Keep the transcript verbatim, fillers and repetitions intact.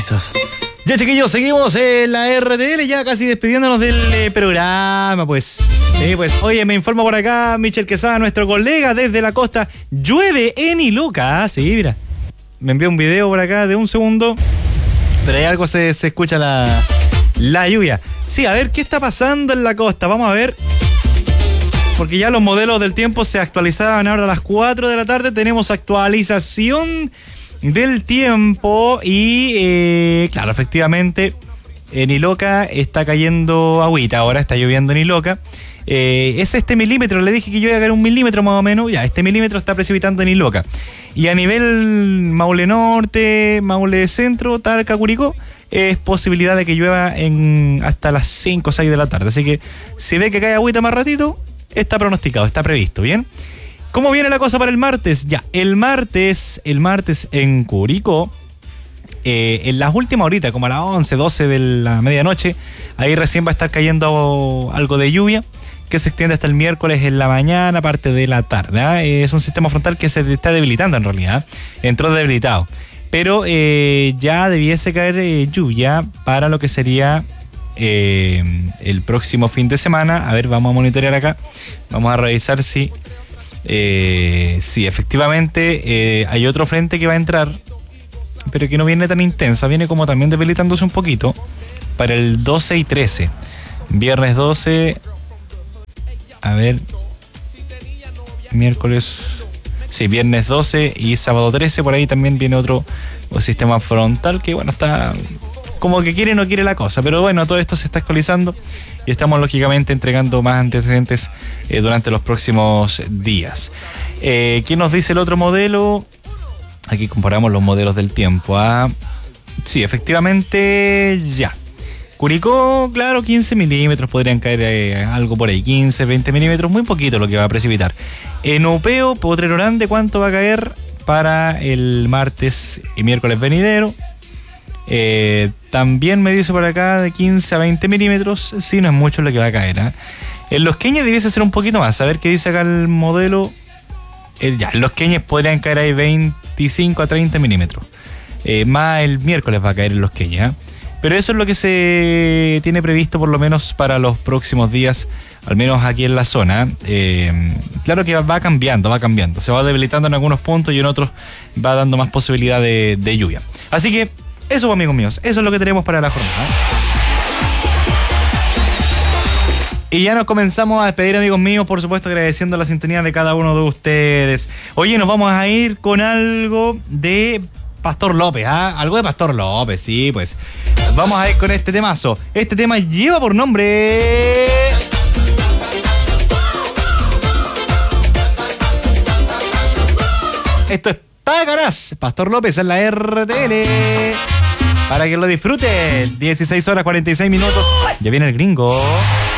quizás. Ya, chiquillos, seguimos en la R T L, ya casi despidiéndonos del eh, programa, pues. Sí, pues, oye, me informa por acá Michel Quesada, nuestro colega desde la costa. Llueve en Iloca, sí, mira. Me envió un video por acá de un segundo, pero hay algo, se, se escucha la, la lluvia. Sí, a ver, ¿qué está pasando en la costa? Vamos a ver. Porque ya los modelos del tiempo se actualizaron ahora a las cuatro de la tarde. Tenemos actualización del tiempo y, eh, claro, efectivamente, en Iloca está cayendo agüita. Ahora está lloviendo en Iloca. Eh, es este milímetro, le dije que yo iba a caer un milímetro más o menos. Ya, este milímetro está precipitando en Iloca. Y a nivel Maule Norte, Maule Centro, Talca, Curicó, es posibilidad de que llueva en hasta las cinco o seis de la tarde. Así que si ve que cae agüita más ratito, está pronosticado, está previsto, ¿bien? ¿Cómo viene la cosa para el martes? Ya, el martes, el martes en Curicó, eh, en las últimas horitas, como a las once, doce de la medianoche, ahí recién va a estar cayendo algo de lluvia, que se extiende hasta el miércoles en la mañana, parte de la tarde. ¿eh? Es un sistema frontal que se está debilitando en realidad, entró debilitado. Pero eh, ya debiese caer eh, lluvia para lo que sería eh, el próximo fin de semana. A ver, vamos a monitorear acá, vamos a revisar si... Eh, sí, efectivamente eh, hay otro frente que va a entrar, pero que no viene tan intensa, viene como también debilitándose un poquito para el doce y trece. Viernes doce, a ver, miércoles, sí, viernes doce y sábado trece, por ahí también viene otro sistema frontal que, bueno, está como que quiere o no quiere la cosa, pero bueno, todo esto se está actualizando y estamos lógicamente entregando más antecedentes eh, durante los próximos días. Eh, ¿Qué nos dice el otro modelo? Aquí comparamos los modelos del tiempo. ¿ah? Sí, efectivamente, ya. Curicó, claro, quince milímetros, podrían caer eh, algo por ahí, quince, veinte milímetros, muy poquito lo que va a precipitar. En Upeo, Potrero Grande, ¿cuánto va a caer para el martes y miércoles venidero? Eh, también me dice por acá de quince a veinte milímetros, sí, no es mucho lo que va a caer. ¿eh? En Los Queñes debiese ser un poquito más, a ver qué dice acá el modelo. El, ya, en Los Queñes podrían caer ahí veinticinco a treinta milímetros. Eh, más el miércoles va a caer en Los Queñes. ¿eh? Pero eso es lo que se tiene previsto por lo menos para los próximos días, al menos aquí en la zona. Eh, claro que va cambiando, va cambiando. Se va debilitando en algunos puntos y en otros va dando más posibilidad de, de lluvia. Así que eso, amigos míos, eso es lo que tenemos para la jornada. Y ya nos comenzamos a despedir, amigos míos, por supuesto agradeciendo la sintonía de cada uno de ustedes. Oye, nos vamos a ir con algo de Pastor López, ¿ah? Algo de Pastor López, sí, pues. Vamos a ir con este temazo. Este tema lleva por nombre... Esto es Pagarás, Pastor López en la R T L. Para que lo disfrute. dieciséis horas cuarenta y seis minutos. Ya viene el gringo.